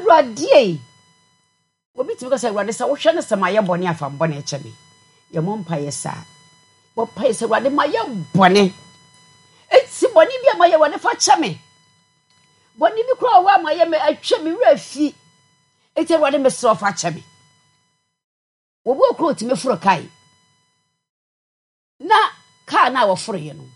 Awurade obi timi ka say Awurade sa wo hwe ne sema ye bone afa mbone eche me ye mo mpa ye sa wo pa ye say Awurade ma ye bone eti bone bi ma ye wone fa che me bone bi kro wa ma ye me atwe me wura fi eti Awurade me sro fa che me wo bo kro timi furo kai na ka na wo furo ye no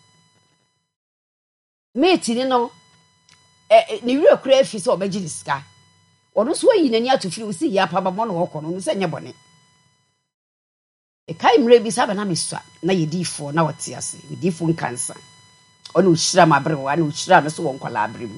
meti ni no ni wura kra fi so obeji diska ono so yi nani atofiri wo si ya pa ba mo no wo kono no se nye bone kai mre bi saba na mesua na yedifo na wote ase yedifo nkansa ono uhyira mabre wa na uhyira no so wonkwala abrem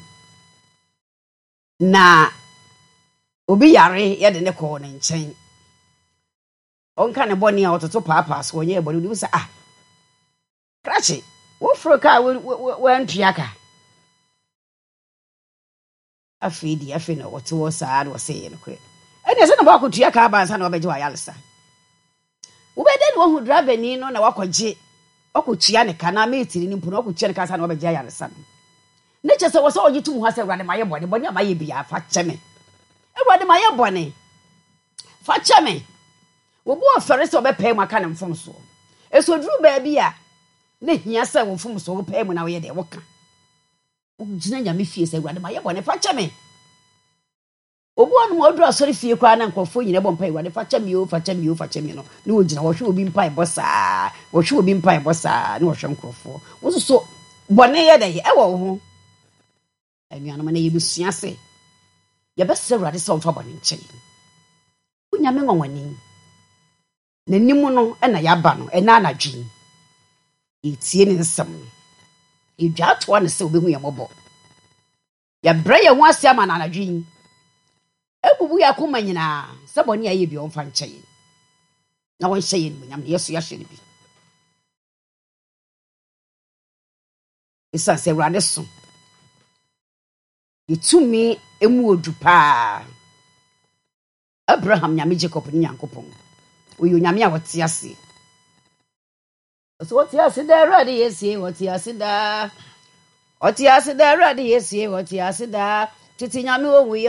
na obi yare ye de ne ko ne nchen onka ne bone a ototo paapa so onye bone ni bisa krachi wo fro ka wo antuaka afidi afina wote wo saad wo sey no kre ene se na ba ko tuaka ba nsa na obeje wa yalsa wo be de wo hu driver ni no na wakogye okotua ne kana metiri ni mpuno okotua ne kasa na obeje yalsa no ne che se wo se ogitum ha se Awurade maye bone amaye bia fa cheme Awurade maye bone fa cheme wo bo afere se obepe mu aka ne mfom so esoduru ba bia ne hia se wo mfom so wo pe mu na wo ye de wo ka ugina nyame fie se Awurade maye bone fa cheme obu anu oduru asori fie kwa na nkofo nyine bo mpa Awurade fa cheme o fa cheme o fa cheme no ne ogina wo hwe obi mpa ebosa wo hwe obi mpa ebosa ne wo hwe nkofo wo so bone ye de e wo ho anuanom na yebusua se ye be se Awurade se wo fa bone nche unyame nwanwani na nimu no na yaba no na anadwi etie ne nsem edwa to ne se obehu ye mobo ya bra ye ho ase ama na anadwi ebubu ya kuma nyina se bone aye bi on fa nche na won hye ye nyam yesu ya hye ne bi isa se Awurade so yitumi emu odu pa Abraham nyame Jacob ni Nyankopon oyo nyame a wote ase so wote ase da Awurade yesie wote ase da Awurade yesie wote ase da titi nyame owu